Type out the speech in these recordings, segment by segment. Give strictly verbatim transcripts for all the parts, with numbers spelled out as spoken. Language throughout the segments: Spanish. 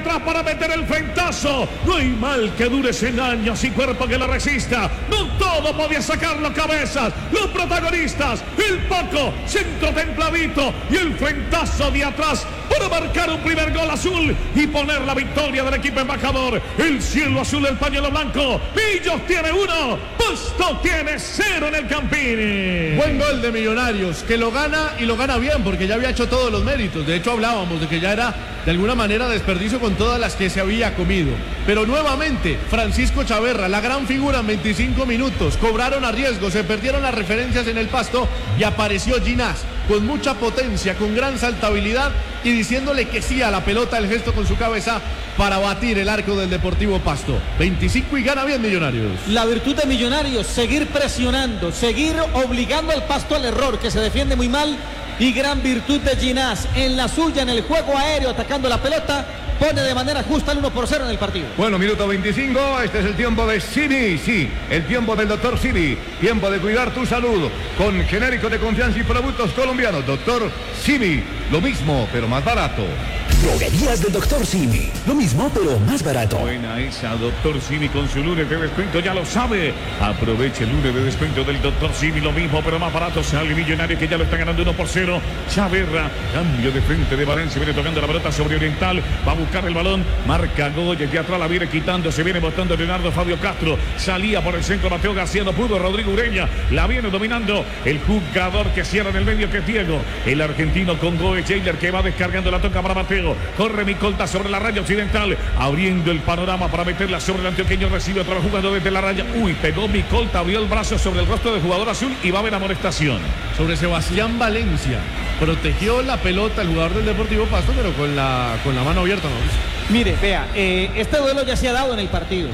atrás para meter el frentazo. No hay mal que dure cien años y cuerpo que lo resista. No todo podía sacarlo cabezas. Los protagonistas, el Paco, centro templadito y el frentazo de atrás para marcar un primer gol azul y poner la victoria del equipo embajador. El cielo azul, el pañuelo blanco. Millos tiene uno, Pasto tiene cero en el Campini. Buen gol de Millonarios, que lo gana y lo gana bien, porque ya había hecho todos los méritos. De hecho, hablábamos de que ya era de alguna manera desperdicio con todas las que se había comido. Pero nuevamente, Francisco Chaverra, la gran figura en veinticinco minutos. Cobraron a riesgo, se perdieron las referencias en el Pasto y apareció Ginás con mucha potencia, con gran saltabilidad y diciéndole que sí a la pelota, el gesto con su cabeza para batir el arco del Deportivo Pasto. veinticinco y gana bien Millonarios. La virtud de Millonarios, seguir presionando, seguir obligando al Pasto al error, que se defiende muy mal. Y gran virtud de Ginás en la suya, en el juego aéreo, atacando la pelota, pone de manera justa el uno por cero en el partido. Bueno, minuto veinticinco, este es el tiempo de Simi, sí, el tiempo del doctor Simi, tiempo de cuidar tu salud, con genérico de confianza y productos colombianos. Doctor Simi, lo mismo, pero más barato. Droguerías del doctor Simi, lo mismo, pero más barato. Buena esa, doctor Simi, con su lunes de descuento, ya lo sabe. Aproveche el lunes de descuento del doctor Simi, lo mismo, pero más barato. Sale Millonario, que ya lo está ganando uno por cero. Chaverra, cambio de frente de Valencia, viene tocando la pelota sobre Oriental, va a buscar el balón, marca Goya, de atrás la viene quitando, se viene botando Leonardo Fabio Castro, salía por el centro Mateo García, no pudo, Rodrigo Ureña, la viene dominando el jugador que cierra en el medio, que es Diego, el argentino con Goe Jailer, que va descargando, la toca para Mateo, corre Micolta sobre la raya occidental, abriendo el panorama para meterla sobre el antioqueño, recibe otra vez jugando desde la raya, uy, pegó Micolta, abrió el brazo sobre el rostro del jugador azul y va a haber amonestación. Sobre Sebastián Valencia, protegió la pelota el jugador del Deportivo Pasto, pero con la, con la mano abierta, ¿no? Mire, vea, eh, este duelo ya se ha dado en el partido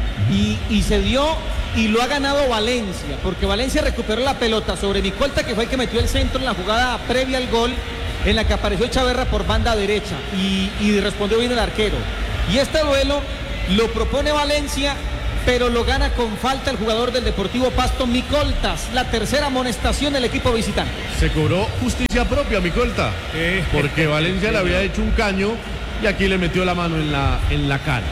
y, y se dio y lo ha ganado Valencia, porque Valencia recuperó la pelota sobre Micolta, que fue el que metió el centro en la jugada previa al gol, en la que apareció Chaverra por banda derecha y, y respondió bien el arquero. Y este duelo lo propone Valencia, pero lo gana con falta el jugador del Deportivo Pasto, Micoltas, la tercera amonestación del equipo visitante. Se cobró justicia propia, Micolta, Eh, porque Valencia le había hecho un caño y aquí le metió la mano en la, en la cara.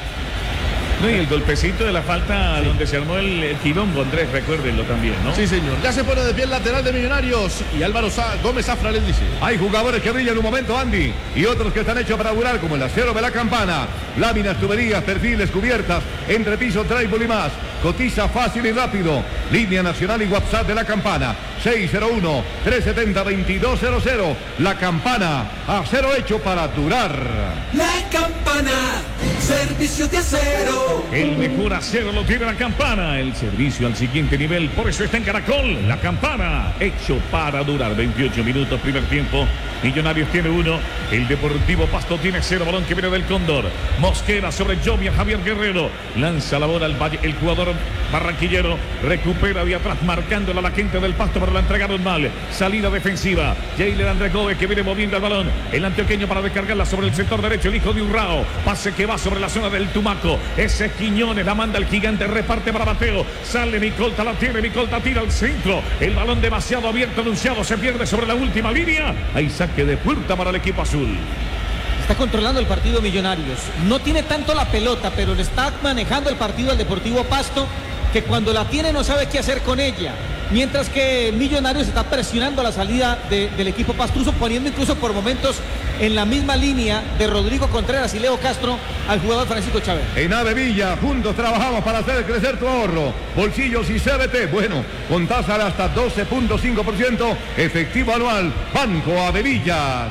No, y el golpecito de la falta, sí, donde se armó el, el quilombo, Andrés, recuérdenlo también, ¿no? Sí, señor. Ya se pone de pie el lateral de Millonarios y Álvaro Sa Gómez Zafra les dice: hay jugadores que brillan en un momento, Andy, y otros que están hechos para durar, como el acero de la Campana. Láminas, tuberías, perfiles, cubiertas, entrepiso, trébol y más. Cotiza fácil y rápido. Línea nacional y WhatsApp de la Campana, seis cero uno, tres siete cero, dos dos cero cero. La Campana, acero hecho para durar. La Campana, servicio de acero. El mejor acero lo tiene la Campana, el servicio al siguiente nivel, por eso está en Caracol, la Campana, hecho para durar. Veintiocho minutos, primer tiempo, Millonarios tiene uno, el Deportivo Pasto tiene cero, balón que viene del Cóndor, Mosquera sobre Jovia, Javier Guerrero, lanza la bola al Valle, el jugador barranquillero, recupera de atrás, marcándola a la gente del Pasto, pero la entregaron mal, salida defensiva, Jailer Andrés Gómez, que viene moviendo el balón, el antioqueño para descargarla sobre el sector derecho, el hijo de Urrao, pase que va sobre la zona del Tumaco, ese es Quiñones, la manda el gigante, reparte para Mateo, sale Micolta, la tiene, Micolta tira al centro, el balón demasiado abierto, anunciado, se pierde sobre la última línea, hay saque de puerta para el equipo azul. Está controlando el partido Millonarios, no tiene tanto la pelota, pero le está manejando el partido al Deportivo Pasto, que cuando la tiene no sabe qué hacer con ella, mientras que Millonarios está presionando la salida de, del equipo pastuso, poniendo incluso por momentos en la misma línea de Rodrigo Contreras y Leo Castro al jugador Francisco Chávez. En Avevilla, juntos trabajamos para hacer crecer tu ahorro, bolsillos y C B T, bueno, con tasa de hasta doce punto cinco por ciento, efectivo anual, Banco Avevillas.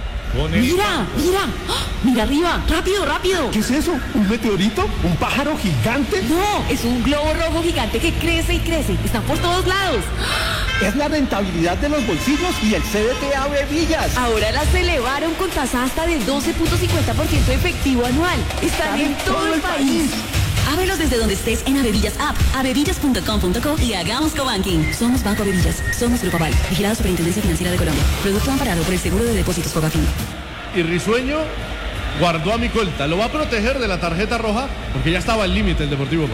Mira, mira, ¡ah! Mira arriba, rápido, rápido. ¿Qué es eso? ¿Un meteorito? ¿Un pájaro gigante? No, es un globo rojo gigante que crece y crece. Están por todos lados. Es la rentabilidad de los bolsillos y el C D T Avevillas. Ahora las elevaron con tasa hasta del doce punto cincuenta por ciento efectivo anual. Están en todo el país. Ábrelos desde donde estés en Avevillas App, avevillas punto com punto co y hagamos cobanking. Somos Banco Avevillas, somos Grupo Aval, vigilado Superintendencia Financiera de Colombia. Producto amparado por el Seguro de Depósitos Fogafín. Y Risueño guardó a Micolta, lo va a proteger de la tarjeta roja porque ya estaba al límite el Deportivo Pasto.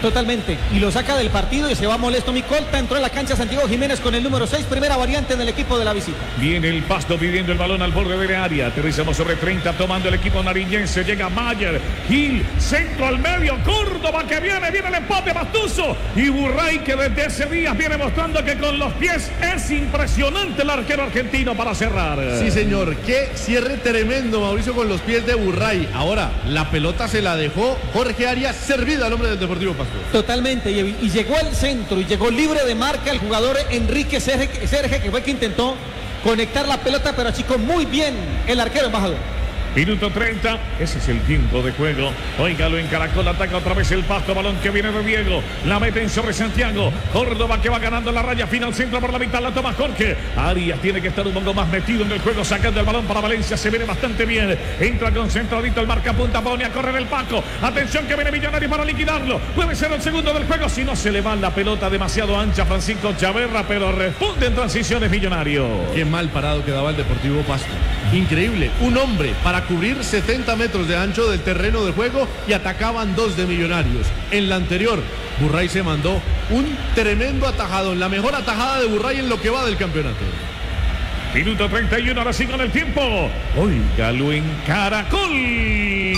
Totalmente, y lo saca del partido y se va molesto Micolta. Entró en la cancha Santiago Jiménez con el número seis, primera variante en el equipo de la visita. Viene el Pasto pidiendo el balón al borde del área. Aterrizamos sobre treinta, tomando el equipo nariñense. Llega Mayer, Gil, centro al medio, Córdoba que viene, viene el empate Pastuso. Y Burray que desde ese día viene mostrando que con los pies es impresionante el arquero argentino para cerrar. Sí, señor, qué cierre tremendo, Mauricio, con los pies de Burray. Ahora, la pelota se la dejó Jorge Arias servida al hombre del Deportivo Pasto. Totalmente, y, y llegó al centro y llegó libre de marca el jugador Enrique Serge, Serge, que fue que intentó conectar la pelota, pero achicó muy bien el arquero embajador. Minuto treinta, ese es el tiempo de juego. Óigalo, en Caracol ataca otra vez el Pasto, balón que viene de Diego, la mete en sobre Santiago, Córdoba que va ganando la raya final, centro por la mitad, la toma Jorge. Arias tiene que estar un poco más metido en el juego, sacando el balón para Valencia, se viene bastante bien, entra concentradito el marca punta, pone a correr el Paco, atención que viene Millonario para liquidarlo, puede ser el segundo del juego, si no se le va la pelota demasiado ancha Francisco Chaverra, pero responde en transiciones Millonario. Qué mal parado quedaba el Deportivo Pasto, increíble, un hombre para cubrir setenta metros de ancho del terreno de juego y atacaban dos de Millonarios. En la anterior, Burray se mandó un tremendo atajadón, la mejor atajada de Burray en lo que va del campeonato. Minuto treinta y uno, ahora sí con el tiempo. Óigalo en Caracol.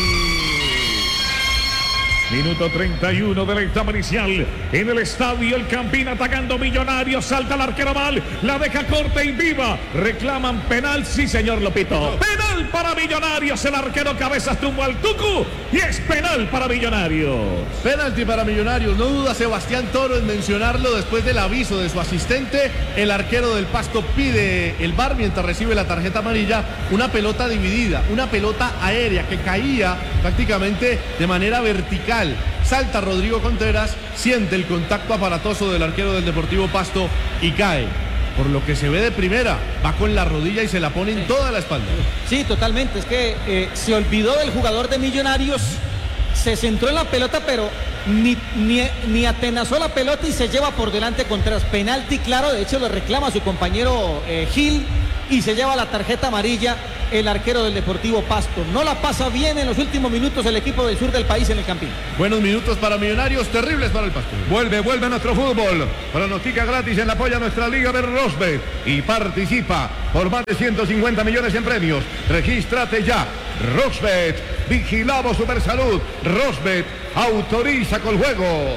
Minuto treinta y uno de la etapa inicial. En el estadio El Campín atacando Millonarios. Salta el arquero mal. La deja corta y viva. Reclaman penal. Sí, señor Lopito. Penal para Millonarios. El arquero Cabezas tumbó al Tucu. Y es penal para Millonarios. Penalti para Millonarios. No duda Sebastián Toro en mencionarlo después del aviso de su asistente. El arquero del Pasto pide el V A R mientras recibe la tarjeta amarilla. Una pelota dividida. Una pelota aérea que caía prácticamente de manera vertical. Salta Rodrigo Contreras, siente el contacto aparatoso del arquero del Deportivo Pasto y cae. Por lo que se ve de primera, va con la rodilla y se la pone en toda la espalda. Sí, totalmente. Es que eh, se olvidó del jugador de Millonarios, se centró en la pelota, pero ni, ni, ni atenazó la pelota y se lleva por delante Contreras. Penalti claro, de hecho lo reclama su compañero eh, Gil y se lleva la tarjeta amarilla el arquero del Deportivo Pasto. No la pasa bien en los últimos minutos el equipo del sur del país en el Campín. Buenos minutos para Millonarios, terribles para el Pasto. Vuelve, vuelve nuestro fútbol. Pronostica gratis en la apoya nuestra liga de Rosbet y participa por más de ciento cincuenta millones en premios. Regístrate ya. Rosbet, vigilamos Supersalud. Rosbet, autoriza con juegos.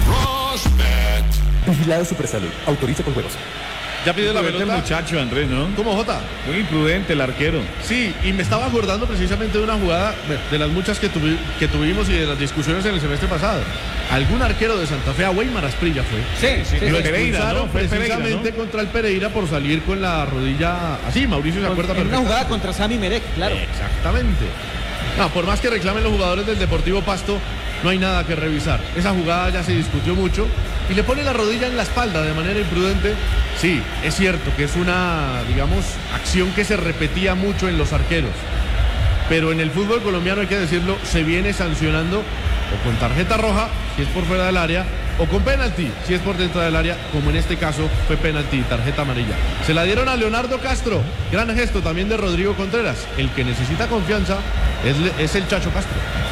Rosbet. Vigilado Supersalud, autoriza con juegos. Ya pidió la pelota el muchacho, Andrés, ¿no? ¿Cómo, Jota? Muy imprudente el arquero. Sí, y me estaba acordando precisamente de una jugada de las muchas que, tuvi, que tuvimos y de las discusiones en el semestre pasado. Algún arquero de Santa Fe, a Weimar Asprilla fue. Sí, sí, Lo sí, Pereira, ¿no? Fue precisamente Pereira, ¿no? contra el Pereira por salir con la rodilla así. Mauricio se acuerda en una jugada contra Sami Merek, claro. Exactamente. No, por más que reclamen los jugadores del Deportivo Pasto, no hay nada que revisar. Esa jugada ya se discutió mucho y le pone la rodilla en la espalda de manera imprudente. Sí, es cierto que es una, digamos, acción que se repetía mucho en los arqueros. Pero en el fútbol colombiano, hay que decirlo, se viene sancionando o con tarjeta roja, si es por fuera del área, o con penalti, si es por dentro del área, como en este caso fue penalti, tarjeta amarilla. Se la dieron a Leonardo Castro, gran gesto también de Rodrigo Contreras. El que necesita confianza es, es el Chacho Castro.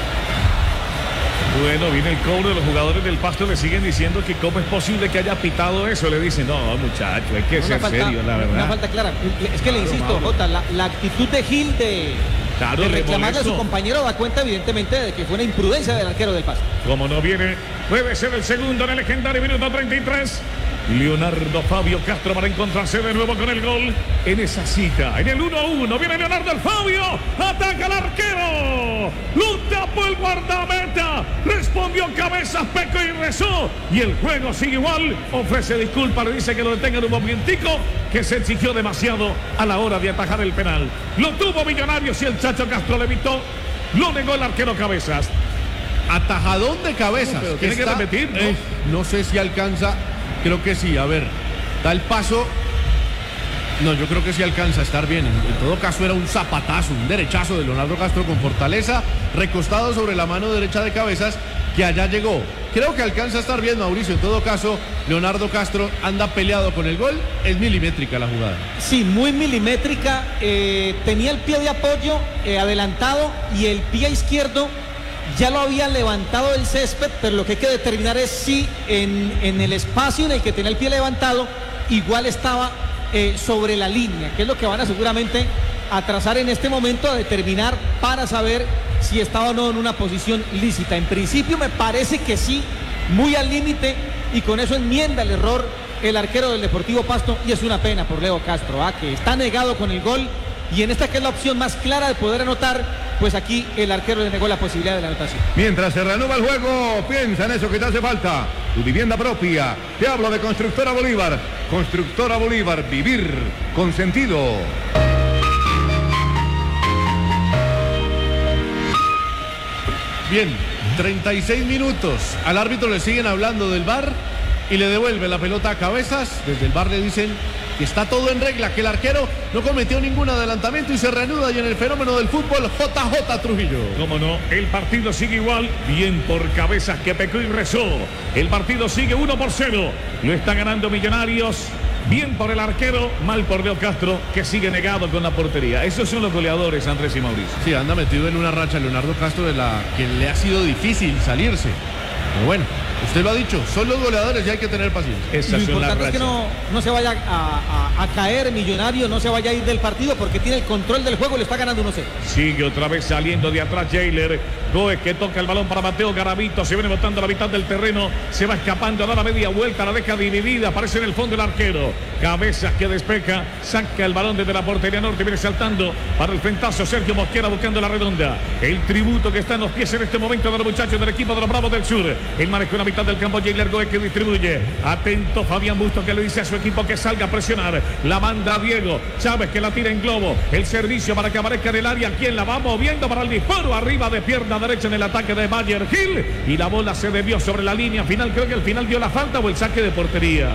Bueno, viene el cobro de los jugadores del Pasto, le siguen diciendo que cómo es posible que haya pitado eso. Le dicen, no, muchacho, hay que Una ser falta, serio, la verdad. Una falta clara. Es que le insisto, Jota, la, la actitud de Gil de, Claro, de le reclamarle a su molesto. compañero da cuenta evidentemente de que fue una imprudencia del arquero del Pasto. Como no viene, puede ser el segundo en el legendario minuto treinta y tres. Leonardo Fabio Castro para encontrarse de nuevo con el gol en esa cita. En el uno a uno viene Leonardo el Fabio, ataca al arquero, lo tapó el guardameta, respondió Cabezas, pecó y rezó, y el juego sigue igual. Ofrece disculpas, le dice que lo detengan un momentico, que se exigió demasiado a la hora de atajar el penal. Lo tuvo Millonarios y el Chacho Castro le evitó, lo negó el arquero Cabezas. Atajadón de Cabezas. Pero tiene que Está- repetir, ¿no? eh, no sé si alcanza, creo que sí. A ver, da el paso. No, yo creo que sí alcanza a estar bien. En, en todo caso era un zapatazo, un derechazo de Leonardo Castro con fortaleza, recostado sobre la mano derecha de Cabezas, que allá llegó. Creo que alcanza a estar bien, Mauricio. En todo caso, Leonardo Castro anda peleado con el gol. Es milimétrica la jugada. Sí, muy milimétrica. eh, tenía el pie de apoyo eh, adelantado y el pie izquierdo ya lo había levantado el césped, pero lo que hay que determinar es si en, en el espacio en el que tenía el pie levantado, igual estaba eh, sobre la línea, que es lo que van a seguramente a trazar en este momento, a determinar para saber si estaba o no en una posición lícita. En principio me parece que sí, muy al límite, y con eso enmienda el error el arquero del Deportivo Pasto, y es una pena por Leo Castro, ¿ah? que está negado con el gol, y en esta que es la opción más clara de poder anotar, pues aquí el arquero le negó la posibilidad de la anotación. Mientras se reanuda el juego, piensa en eso que te hace falta, tu vivienda propia. Te hablo de Constructora Bolívar. Constructora Bolívar, vivir con sentido. Bien, treinta y seis minutos. Al árbitro le siguen hablando del V A R y le devuelve la pelota a Cabezas. Desde el V A R le dicen que está todo en regla, que el arquero no cometió ningún adelantamiento y se reanuda y en el fenómeno del fútbol J J Trujillo. Cómo no, el partido sigue igual, bien por Cabezas que pecó y rezó. El partido sigue uno por cero, lo está ganando Millonarios. Bien por el arquero, mal por Leo Castro, que sigue negado con la portería. Esos son los goleadores, Andrés y Mauricio. Sí, anda metido en una racha Leonardo Castro de la que le ha sido difícil salirse. Pero bueno, usted lo ha dicho, son los goleadores y hay que tener paciencia. Esa lo importante es que no, no se vaya a, a, a caer Millonario, no se vaya a ir del partido porque tiene el control del juego y le está ganando uno cero. Sigue otra vez saliendo de atrás Jailer. Goes que toca el balón para Mateo Garavito, se viene botando a la mitad del terreno, se va escapando, da la media vuelta, la deja dividida, aparece en el fondo el arquero. Cabezas que despeja, saca el balón desde la portería norte, viene saltando para el frentazo Sergio Mosquera buscando la redonda. El tributo que está en los pies en este momento de los muchachos del equipo de los Bravos del Sur. El manejo en la mitad del campo, Jailer Goes que distribuye. Atento Fabián Busto que le dice a su equipo que salga a presionar. La manda Diego Chávez que la tira en globo. El servicio para que aparezca en el área. Quien la va moviendo para el disparo arriba de pierna derecha en el ataque de Bayer Hill. Y la bola se debió sobre la línea final. Creo que al final dio la falta o el saque de portería.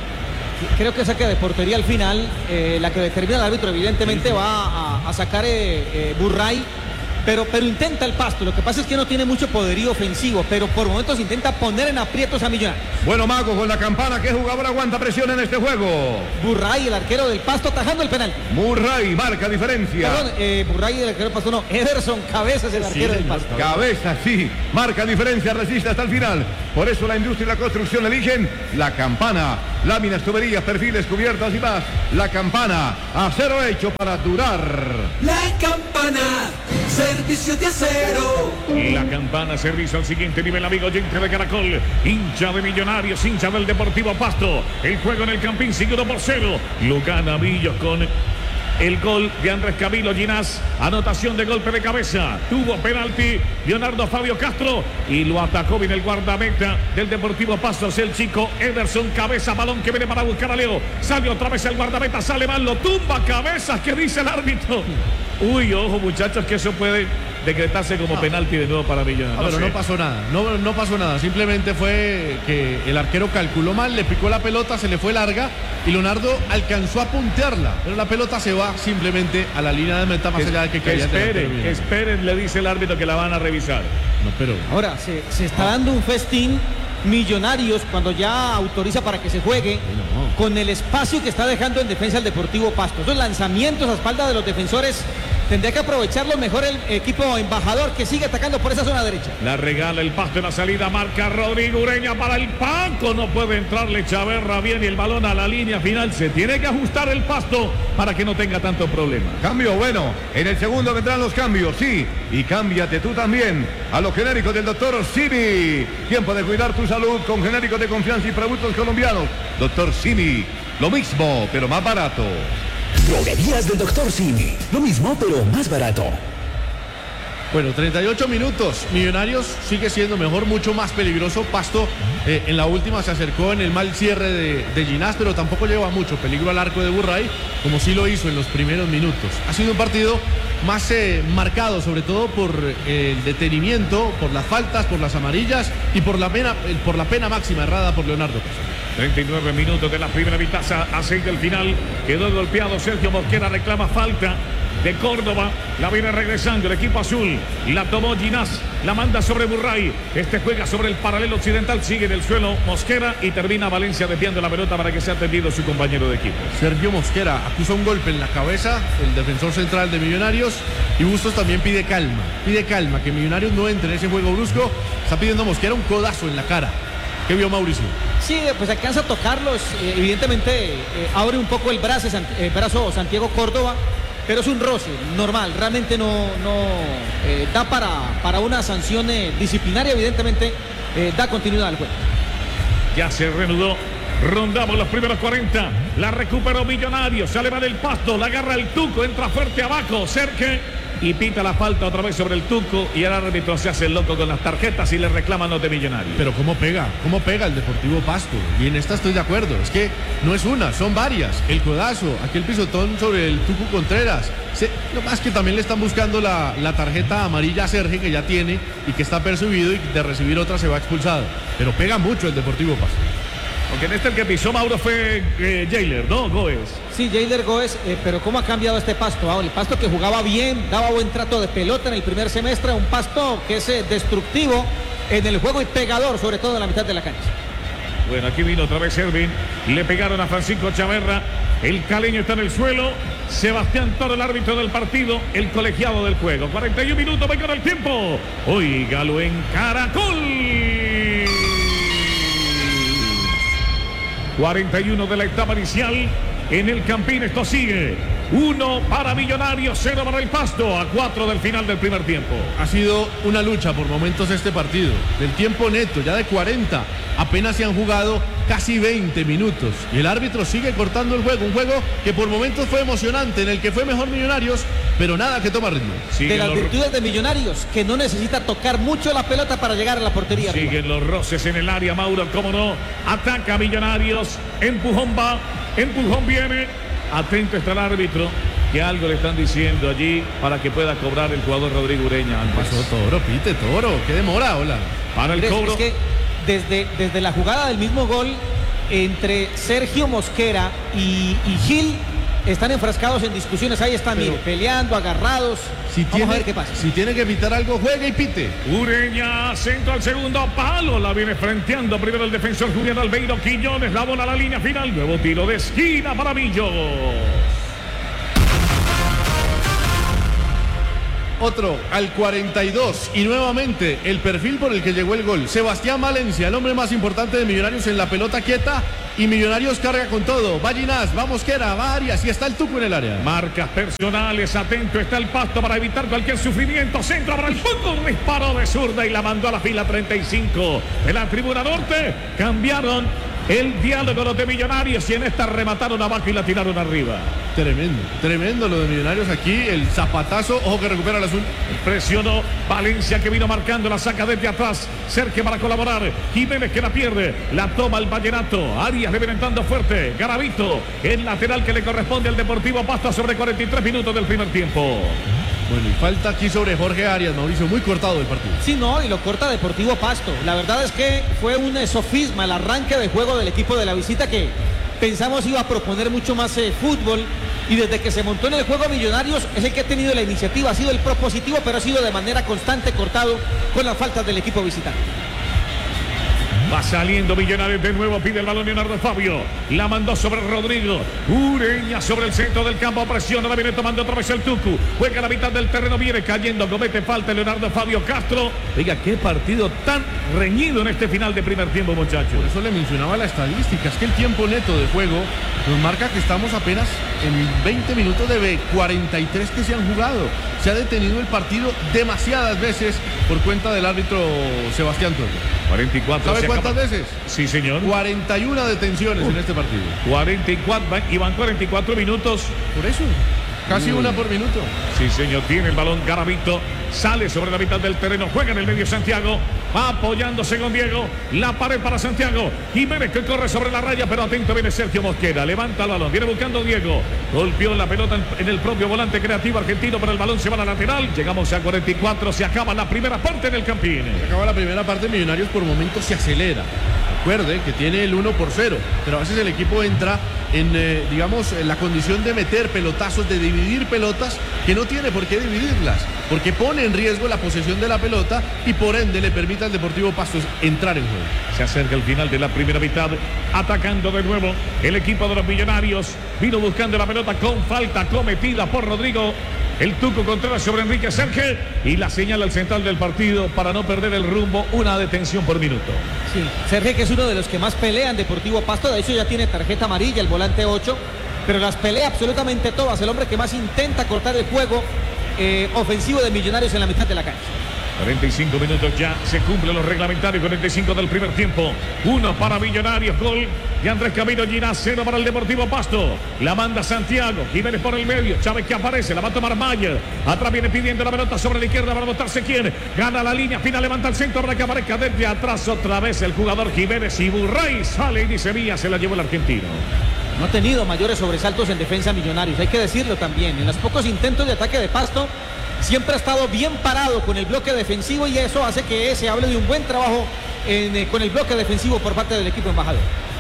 Creo que saque de portería al final, eh, la que determina el árbitro evidentemente va a, a sacar eh, eh, Burray. Pero, pero intenta el Pasto, lo que pasa es que no tiene mucho poderío ofensivo, pero por momentos intenta poner en aprietos a Millonarios. Bueno, Mago, con la campana, ¿qué jugador aguanta presión en este juego? Burray, el arquero del Pasto, atajando el penal. Murray marca diferencia. Perdón, eh, Burray, el arquero del Pasto, no, Ederson Cabezas, el arquero sí, del Pasto. Cabezas, sí, marca diferencia, resiste hasta el final. Por eso la industria y la construcción eligen la campana. Láminas, tuberías, perfiles, cubiertas y más. La campana, acero hecho para durar. La campana, servicio de acero. La campana, servicio al siguiente nivel, amigo oyente de Caracol. Hincha de Millonarios, hincha del Deportivo Pasto. El juego en el Campín sigue uno por cero. Lo gana Millos con el gol de Andrés Camilo Ginás. Anotación de golpe de cabeza. Tuvo penalti Leonardo Fabio Castro y lo atacó bien el guardameta del Deportivo Pasto. Es el chico Ederson Cabeza. Balón que viene para buscar a Leo. Sale otra vez el guardameta. Sale mal. Lo tumba Cabezas. ¿Qué dice el árbitro? Uy, ojo muchachos, que eso puede decretarse como no. penalti de nuevo para Millonarios. No, no, pero sé. no pasó nada, no, no pasó nada, simplemente fue que el arquero calculó mal, le picó la pelota, se le fue larga y Leonardo alcanzó a puntearla, pero la pelota se va simplemente a la línea de meta más es, allá de que caía. Esperen, esperen, le dice el árbitro que la van a revisar. No, pero... Ahora, se, se está dando un festín Millonarios cuando ya autoriza para que se juegue no. con el espacio que está dejando en defensa el Deportivo Pasto. Esos lanzamientos a espalda de los defensores tendría que aprovecharlo mejor el equipo embajador que sigue atacando por esa zona derecha. La regala el Pasto en la salida, marca Rodrigo Ureña para el Paco, no puede entrarle Chaverra bien y el balón a la línea final. Se tiene que ajustar el Pasto para que no tenga tanto problema. Cambio, bueno, en el segundo vendrán los cambios, sí, y cámbiate tú también a los genéricos del doctor Simi. Tiempo de cuidar tu salud con genéricos de confianza y productos colombianos. doctor Simi, lo mismo, pero más barato. Droguerías del doctor Simi, lo mismo pero más barato. Bueno, treinta y ocho minutos, Millonarios sigue siendo mejor, mucho más peligroso. Pasto eh, en la última se acercó en el mal cierre de, de Ginás, pero tampoco lleva mucho peligro al arco de Burray, como sí lo hizo en los primeros minutos. Ha sido un partido más eh, marcado, sobre todo por eh, el detenimiento, por las faltas, por las amarillas y por la pena, eh, por la pena máxima errada por Leonardo Pasto. treinta y nueve minutos de la primera mitad a seis del final. Quedó golpeado Sergio Mosquera, reclama falta. de Córdoba. La viene regresando el equipo azul. La tomó Ginás. La manda sobre Burray. Este juega sobre el paralelo occidental. Sigue en el suelo Mosquera y termina Valencia desviando la pelota para que sea atendido su compañero de equipo. Sergio Mosquera acusa un golpe en la cabeza, el defensor central de Millonarios, y Bustos también pide calma, pide calma, que Millonarios no entre en ese juego brusco. Está pidiendo Mosquera un codazo en la cara. ¿Qué vio Mauricio? Sí, pues alcanza a tocarlos, eh, evidentemente eh, abre un poco el brazo, eh, brazo Santiago Córdoba, pero es un roce normal, realmente no, no eh, da para, para una sanción eh, disciplinaria, evidentemente eh, da continuidad al juego. Ya se reanudó. Rondamos los primeros cuarenta. La recuperó Millonarios. Se eleva del Pasto. La agarra el Tuco. Entra fuerte abajo. Cerque. Y pita la falta otra vez sobre el Tuco. Y el árbitro se hace el loco con las tarjetas y le reclaman los de Millonarios. Pero cómo pega, cómo pega el Deportivo Pasto. Y en esta estoy de acuerdo. Es que no es una, son varias. El codazo, aquel pisotón sobre el Tuco Contreras. Se, lo más que también le están buscando la, la tarjeta amarilla a Sergio, que ya tiene y que está percibido, y de recibir otra se va expulsado. Pero pega mucho el Deportivo Pasto. Aunque en este el que pisó Mauro fue eh, Jailer, ¿no? Goes. Sí, Jailer Goes, eh, pero ¿cómo ha cambiado este Pasto? Ahora, el Pasto que jugaba bien, daba buen trato de pelota en el primer semestre, un Pasto que es eh, destructivo en el juego y pegador, sobre todo en la mitad de la cancha. Bueno, aquí vino otra vez Ervin, le pegaron a Francisco Chaverra, el caleño está en el suelo, Sebastián Toro, el árbitro del partido, el colegiado del juego. cuarenta y un minutos, venga el tiempo. Óigalo en Caracol. cuarenta y uno de la etapa inicial en el Campín. Esto sigue. Uno para Millonarios, cero para el Pasto, a cuatro del final del primer tiempo. Ha sido una lucha por momentos este partido. Del tiempo neto, ya de cuarenta, apenas se han jugado casi veinte minutos. Y el árbitro sigue cortando el juego. Un juego que por momentos fue emocionante, en el que fue mejor Millonarios, pero nada que toma ritmo. Siguen de las los... virtudes de Millonarios, que no necesita tocar mucho la pelota para llegar a la portería. Siguen arriba. Los roces en el área, Mauro, cómo no. Ataca Millonarios, empujón va, empujón viene. Atento está el árbitro, que algo le están diciendo allí para que pueda cobrar el jugador Rodrigo Ureña. Pasó Toro, pite Toro, qué demora, hola. Para el cobro. Es que desde, desde la jugada del mismo gol, entre Sergio Mosquera y, y Gil, están enfrascados en discusiones. Ahí están, mire, peleando, agarrados. Si Vamos tiene, a ver qué pasa. Si tiene que pitar algo, juegue y pite. Ureña, centro al segundo palo. La viene frenteando primero el defensor Julián Albeiro Quiñones. La bola a la línea final. Nuevo tiro de esquina para Millos. Otro al cuarenta y dos y nuevamente el perfil por el que llegó el gol. Sebastián Valencia, el hombre más importante de Millonarios en la pelota quieta, y Millonarios carga con todo. Va Ginás, va Mosquera, va Arias y está el Tuco en el área. Marcas personales, atento está el Pasto para evitar cualquier sufrimiento. Centro para el fútbol, disparó de zurda y la mandó a la fila treinta y cinco de la tribuna norte. Cambiaron el diálogo los de Millonarios y en esta remataron abajo y la tiraron arriba. Tremendo, tremendo lo de Millonarios aquí. El zapatazo, ojo que recupera el azul. Presionó Valencia, que vino marcando, la saca desde atrás. Sergio para colaborar. Jiménez que la pierde. La toma el Vallenato. Arias le viene entrando fuerte. Garavito, el lateral que le corresponde al Deportivo Pasto sobre cuarenta y tres minutos del primer tiempo. Bueno, y falta aquí sobre Jorge Arias, Mauricio, muy cortado el partido. Sí, no, y lo corta Deportivo Pasto. La verdad es que fue un eh, sofisma el arranque de juego del equipo de la visita, que pensamos iba a proponer mucho más eh, fútbol, y desde que se montó en el juego Millonarios es el que ha tenido la iniciativa, ha sido el propositivo, pero ha sido de manera constante cortado con las faltas del equipo visitante. Va saliendo Millonarios de nuevo, pide el balón Leonardo Fabio, la mandó sobre Rodrigo. Ureña sobre el centro del campo, presiona, la viene tomando otra vez el Tucu, juega a la mitad del terreno, viene cayendo, comete falta Leonardo Fabio Castro. Oiga, qué partido tan reñido en este final de primer tiempo, muchachos. Por eso le mencionaba la estadística, es que el tiempo neto de juego nos marca que estamos apenas en veinte minutos de cuarenta y tres que se han jugado. Se ha detenido el partido demasiadas veces por cuenta del árbitro Sebastián Toro. cuarenta y cuatro. ¿Sabe cuántas acaba... veces? Sí, señor. cuarenta y una detenciones uh, en este partido. cuarenta y cuatro, y van cuarenta y cuatro minutos. Por eso, casi uh. una por minuto. Sí, señor, tiene el balón Garavito, sale sobre la mitad del terreno, juega en el medio Santiago, va apoyándose con Diego, la pared para Santiago, Jiménez que corre sobre la raya, pero atento viene Sergio Mosquera, levanta el balón, viene buscando Diego, golpeó la pelota en el propio volante creativo argentino, pero el balón se va a la lateral. Llegamos a cuarenta y cuatro, se acaba la primera parte del Campín. Se acaba la primera parte, Millonarios por momentos se acelera. recuerde que tiene el uno por cero, pero a veces el equipo entra en, eh, digamos, en la condición de meter pelotazos, de dividir pelotas, que no tiene por qué dividirlas, porque pone en riesgo la posesión de la pelota y por ende le permite al Deportivo Pasto entrar en juego. Se acerca el final de la primera mitad, atacando de nuevo el equipo de los Millonarios. Vino buscando la pelota con falta cometida por Rodrigo el Tuco Contreras sobre Enrique Serge, y la señala al central del partido para no perder el rumbo, una detención por minuto. Sí, Serge, que es uno de los que más pelean Deportivo Pasto, de hecho ya tiene tarjeta amarilla, el volante ocho, pero las pelea absolutamente todas, el hombre que más intenta cortar el juego eh, ofensivo de Millonarios en la mitad de la cancha. cuarenta y cinco minutos ya, se cumplen los reglamentarios, cuarenta y cinco del primer tiempo. Uno para Millonarios, gol de Andrés Camilo Ginás, cero para el Deportivo Pasto. La manda Santiago, Jiménez por el medio, Chávez que aparece, la va a tomar Mayer. Atrás viene pidiendo la pelota sobre la izquierda para botarse quién. Gana la línea, Pina levanta el centro para que aparezca desde atrás otra vez el jugador Jiménez, y Burray sale y dice mía, se la llevó el argentino. No ha tenido mayores sobresaltos en defensa Millonarios, hay que decirlo también. En los pocos intentos de ataque de Pasto, siempre ha estado bien parado con el bloque defensivo, y eso hace que se hable de un buen trabajo en, eh, con el bloque defensivo por parte del equipo embajador.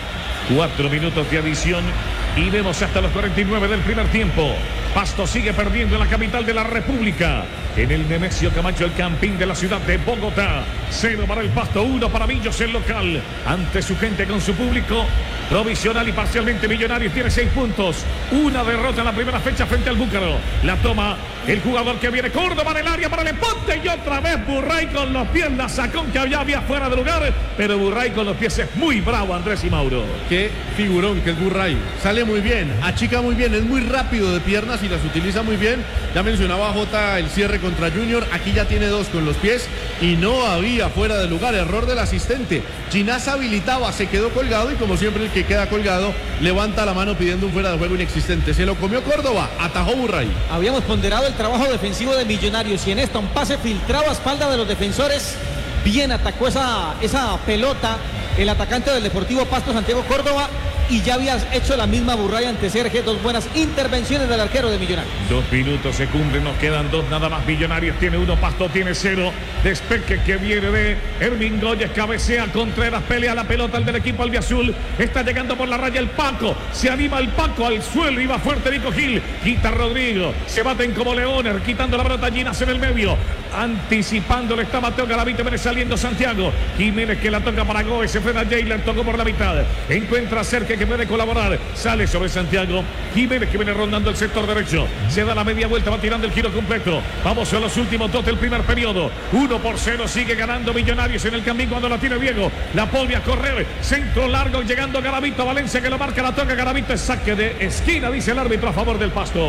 Cuatro minutos de adición y vemos hasta los cuarenta y nueve del primer tiempo. Pasto sigue perdiendo en la capital de la República, en el Nemesio Camacho, el campín de la ciudad de Bogotá. Cero para el Pasto, uno para Millos, el local. Ante su gente, con su público, provisional y parcialmente Millonarios tiene seis puntos. Una derrota en la primera fecha frente al Búcaro. La toma el jugador que viene, Córdoba en el área para el empate, y otra vez Burray con los pies, la sacó, que había, había fuera de lugar, pero Burray con los pies es muy bravo, Andrés y Mauro. Qué figurón que es Burray. Sale muy bien, achica muy bien, es muy rápido de piernas y las utiliza muy bien. Ya mencionaba Jota el cierre contra Junior, aquí ya tiene dos con los pies y no había fuera de lugar, error del asistente. Ginás habilitaba, se quedó colgado, y como siempre el que queda colgado levanta la mano pidiendo un fuera de juego inexistente. Se lo comió Córdoba, atajó Burray. Habíamos ponderado el trabajo defensivo de Millonarios, y en esta un pase filtrado a espalda de los defensores. Bien atacó esa, esa pelota el atacante del Deportivo Pasto, Santiago Córdoba, y ya habías hecho la misma Burray ante Serge. Dos buenas intervenciones del arquero de Millonarios. Dos minutos se cumplen, nos quedan dos nada más. Millonarios tiene uno, Pasto tiene cero. Despeque que viene de Hermín Goyes, cabecea Contreras, pelea la pelota al del equipo albiazul. Está llegando por la raya el Paco, se anima el Paco al suelo, iba fuerte Nico Gil, quita Rodrigo, se baten como leones, quitando la pelota Ginás en el medio, anticipándole está Mateo Garavito, viene saliendo Santiago Jiménez, que la toca para Goes, se frena Jailer, tocó por la mitad, encuentra Serge que puede colaborar, sale sobre Santiago Jiménez, que viene rondando el sector derecho, se da la media vuelta, va tirando el giro completo. Vamos a los últimos dos del primer periodo. Uno por cero, sigue ganando Millonarios en el camino cuando la tiene Diego, la pone a correr, centro largo, llegando Garavito, Valencia que lo marca, la toca Garavito, es saque de esquina, dice el árbitro a favor del Pasto.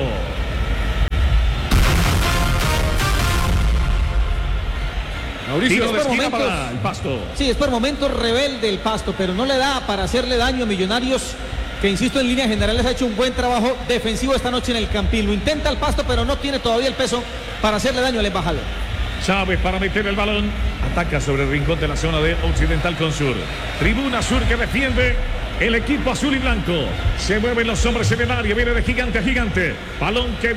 Mauricio, Tiro de esquina momentos, para el Pasto. Sí, es por momentos rebelde el Pasto, pero no le da para hacerle daño a Millonarios, que insisto, en líneas generales ha hecho un buen trabajo defensivo esta noche en el Campín. Lo intenta el Pasto, pero no tiene todavía el peso para hacerle daño al embajador. Chávez para meter el balón, ataca sobre el rincón de la zona de Occidental con Sur. Tribuna Sur que defiende el equipo azul y blanco. Se mueven los hombres en el área, viene de gigante a gigante. Balón que